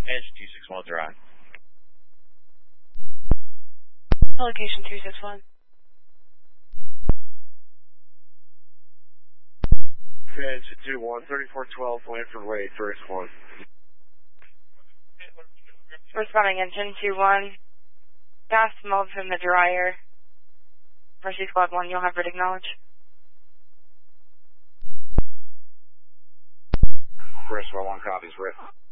Edge 261 dry. Location 261. Edge 21, 3412, Lanford Way, first one. Responding engine 21. Gas smelled from the dryer. Mercy Squad 1, you'll have Riddick knowledge. First one, 1 copies, Rick.